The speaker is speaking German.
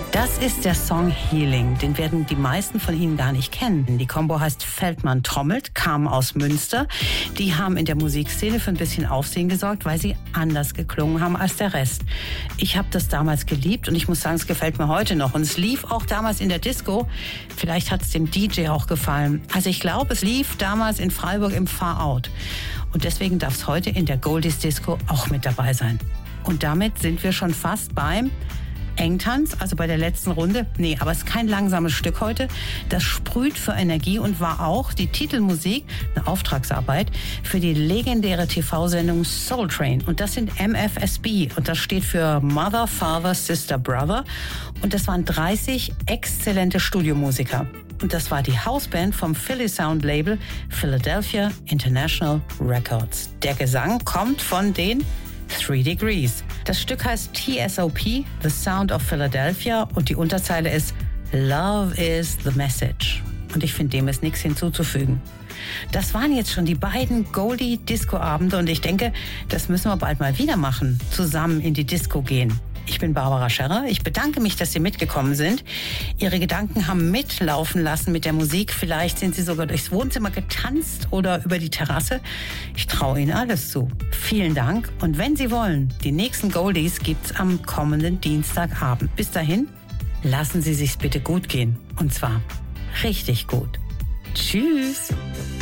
Das ist der Song Healing. Den werden die meisten von Ihnen gar nicht kennen. Die Combo heißt Feldmann trommelt, kam aus Münster. Die haben in der Musikszene für ein bisschen Aufsehen gesorgt, weil sie anders geklungen haben als der Rest. Ich habe das damals geliebt und ich muss sagen, es gefällt mir heute noch. Und es lief auch damals in der Disco. Vielleicht hat es dem DJ auch gefallen. Also ich glaube, es lief damals in Freiburg im Far Out. Und deswegen darf es heute in der Goldies Disco auch mit dabei sein. Und damit sind wir schon fast beim Engtanz, also bei der letzten Runde. Nee, aber es ist kein langsames Stück heute. Das sprüht für Energie und war auch die Titelmusik, eine Auftragsarbeit, für die legendäre TV-Sendung Soul Train. Und das sind MFSB. Und das steht für Mother, Father, Sister, Brother. Und das waren 30 exzellente Studiomusiker. Und das war die Hausband vom Philly Sound Label Philadelphia International Records. Der Gesang kommt von den 3 Degrees. Das Stück heißt TSOP, The Sound of Philadelphia, und die Unterzeile ist Love is the Message. Und ich finde, dem ist nichts hinzuzufügen. Das waren jetzt schon die beiden Goldie-Disco-Abende und ich denke, das müssen wir bald mal wieder machen, zusammen in die Disco gehen. Ich bin Barbara Scherrer. Ich bedanke mich, dass Sie mitgekommen sind. Ihre Gedanken haben mitlaufen lassen mit der Musik. Vielleicht sind Sie sogar durchs Wohnzimmer getanzt oder über die Terrasse. Ich traue Ihnen alles zu. Vielen Dank. Und wenn Sie wollen, die nächsten Goldies gibt's am kommenden Dienstagabend. Bis dahin, lassen Sie sich's bitte gut gehen. Und zwar richtig gut. Tschüss.